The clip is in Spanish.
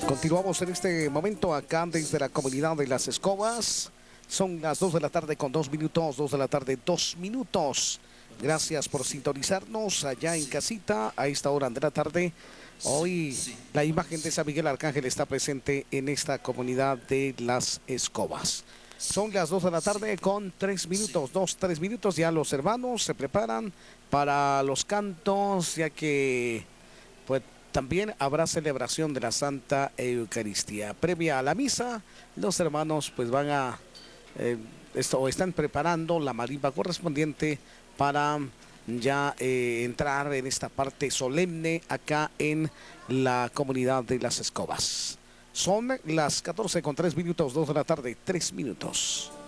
Continuamos en este momento acá desde la comunidad de Las Escobas. Son las 2 de la tarde con 2 minutos, 2 de la tarde, 2 minutos. Gracias por sintonizarnos allá en casita a esta hora de la tarde. Hoy la imagen de San Miguel Arcángel está presente en esta comunidad de Las Escobas. Son las 2 de la tarde con 3 minutos, 3 minutos. Ya los hermanos se preparan para los cantos, ya que pues también habrá celebración de la Santa Eucaristía. Previa a la misa, los hermanos pues van a están preparando la marimba correspondiente para ya entrar en esta parte solemne acá en la comunidad de Las Escobas. Son las 14 con 3 minutos, 2 de la tarde, 3 minutos.